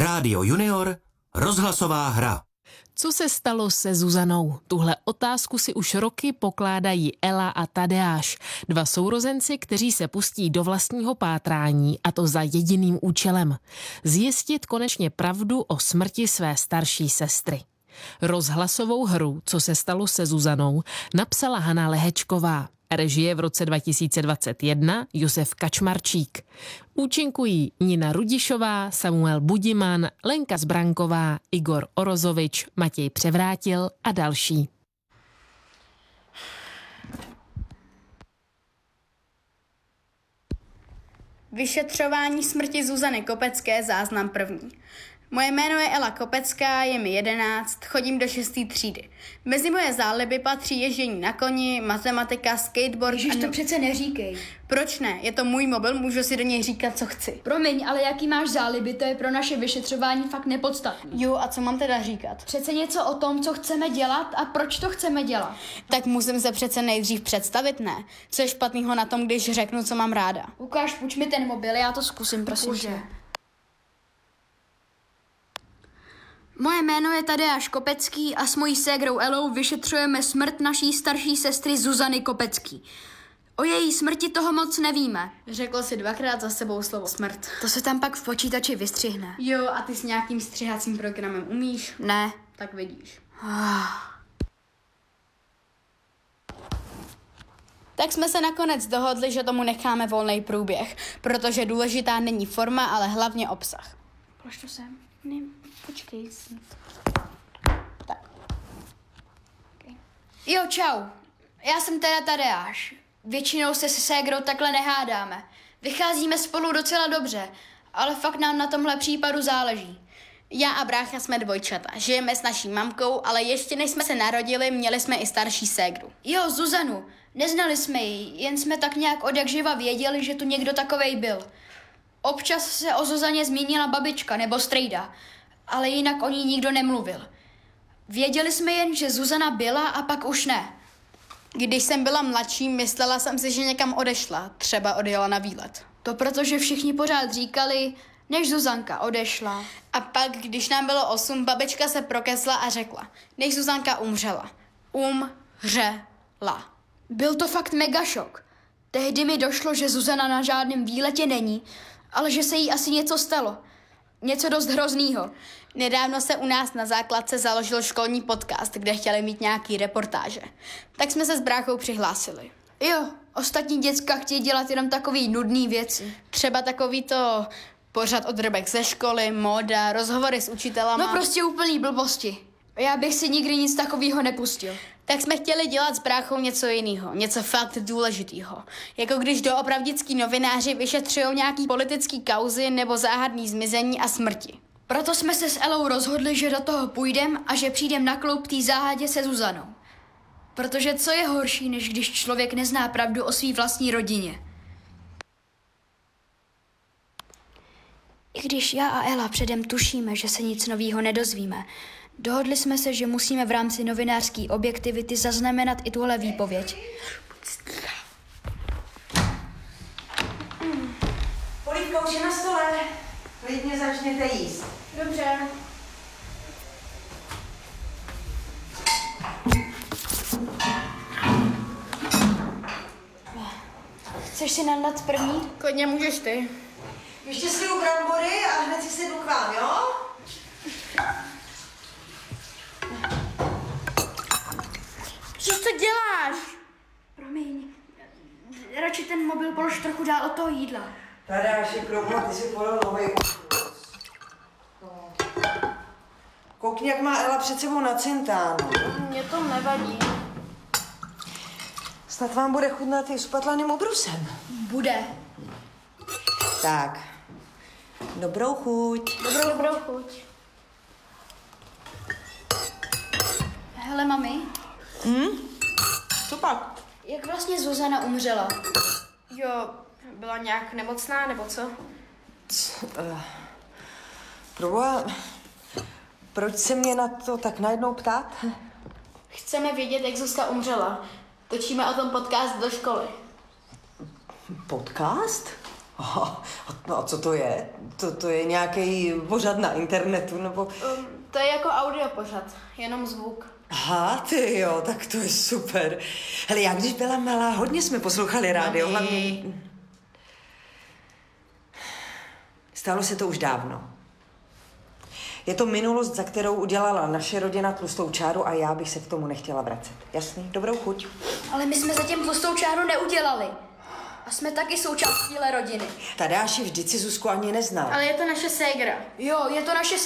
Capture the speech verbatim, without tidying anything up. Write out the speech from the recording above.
Rádio Junior, rozhlasová hra. Co se stalo se Zuzanou? Tuhle otázku si už roky pokládají Ela a Tadeáš, dva sourozenci, kteří se pustí do vlastního pátrání, a to za jediným účelem. Zjistit konečně pravdu o smrti své starší sestry. Rozhlasovou hru Co se stalo se Zuzanou napsala Hana Lehečková. Režie v roce dva tisíce dvacet jedna Josef Kačmarčík. Účinkují Nina Rudišová, Samuel Budiman, Lenka Zbranková, Igor Orozovič, Matěj Převrátil a další. Vyšetřování smrti Zuzany Kopecké, záznam první. Moje jméno je Ela Kopecká, je mi jedenáct, chodím do šesté třídy. Mezi moje záliby patří ježdění na koni, matematika, skateboard... Ježiš, a... to přece neříkej. Proč ne? Je to můj mobil, můžu si do něj říkat, co chci. Promiň, ale jaký máš záliby, to je pro naše vyšetřování fakt nepodstatný. Jo, a co mám teda říkat? Přece něco o tom, co chceme dělat a proč to chceme dělat. Tak musím se přece nejdřív představit, ne? Co je špatného na tom, když řeknu, co mám ráda? Lukáš, půjč mi ten mobil, já to zkusím, prosím tě. Moje jméno je Tadeáš Kopecký a s mojí ségrou Elou vyšetřujeme smrt naší starší sestry Zuzany Kopecký. O její smrti toho moc nevíme. Řekl si dvakrát za sebou slovo smrt. To se tam pak v počítači vystřihne. Jo, a ty s nějakým střihacím programem umíš? Ne. Tak vidíš. Tak jsme se nakonec dohodli, že tomu necháme volný průběh, protože důležitá není forma, ale hlavně obsah. Polož to sem. Ne, počkej. Tak. Okay. Jo, čau. Já jsem teda Tadeáš. Většinou se se ségrou takhle nehádáme. Vycházíme spolu docela dobře, ale fakt nám na tomhle případu záleží. Já a brácha jsme dvojčata. Žijeme s naší mamkou, ale ještě než jsme se narodili, měli jsme i starší ségru. Jo, Zuzanu. Neznali jsme ji, jen jsme tak nějak odjakživa věděli, že tu někdo takovej byl. Občas se o Zuzaně zmínila babička nebo strejda, ale jinak o ní nikdo nemluvil. Věděli jsme jen, že Zuzana byla a pak už ne. Když jsem byla mladší, myslela jsem si, že někam odešla, třeba odjela na výlet. To protože všichni pořád říkali, než Zuzanka odešla. A pak, když nám bylo osm, babička se prokesla a řekla, než Zuzanka umřela. Umřela. Byl to fakt mega šok. Tehdy mi došlo, že Zuzana na žádném výletě není, ale že se jí asi něco stalo. Něco dost hroznýho. Nedávno se u nás na základce založil školní podcast, kde chtěli mít nějaký reportáže. Tak jsme se s bráchou přihlásili. Jo, ostatní děcka chtějí dělat jenom takový nudný věci. Třeba takový to pořad odrobek ze školy, móda, rozhovory s učitelama. No prostě úplný blbosti. Já bych si nikdy nic takového nepustil. Tak jsme chtěli dělat s bráchou něco jiného, něco fakt důležitého. Jako když doopravdický novináři vyšetřují nějaký politický kauzy nebo záhadný zmizení a smrti. Proto jsme se s Elou rozhodli, že do toho půjdem a že přijdem na kloup té záhadě se Zuzanou. Protože co je horší, než když člověk nezná pravdu o své vlastní rodině? I když já a Ela předem tušíme, že se nic novýho nedozvíme, dohodli jsme se, že musíme v rámci novinářské objektivity zaznamenat i tuhle výpověď. Polívka už je na stole. Klidně začněte jíst. Dobře. Chceš si nandat první? Klidně můžeš ty. Ještě sliju brambory a hned si sednu k vám, jo? Co to děláš? Promiň. Radši ten mobil polož trochu dál od toho jídla. Tadeáši, kromě, ty si podal novej úkus. Koukni, jak má Ela před sebou nacintáno. Mně to nevadí. Snad vám bude chutnat i s patlaným obrusem. Bude. Tak. Dobrou chuť. Dobrou, dobrou chuť. Hele, mami. Hm? Co pak? Jak vlastně Zuzana umřela? Jo, byla nějak nemocná, nebo co? C- uh, proboha, proč se mě na to tak najednou ptát? Chceme vědět, jak Zuzka umřela. Točíme o tom podcast do školy. Podcast? Aha, no a co to je? To, to je nějaký pořad na internetu, nebo... Um, to je jako audio pořad, jenom zvuk. Aha, ty jo, tak to je super. Hele, já když byla malá, hodně jsme poslouchali rádio, hlavně... Stalo se to už dávno. Je to minulost, za kterou udělala naše rodina tlustou čáru a já bych se k tomu nechtěla vracet. Jasný? Dobrou chuť. Ale my jsme zatím tlustou čáru neudělali. A jsme taky součástí téhle rodiny. Tadáši vždyť si Zuzku ani neznal. Ale je to naše ségra. Jo, je to naše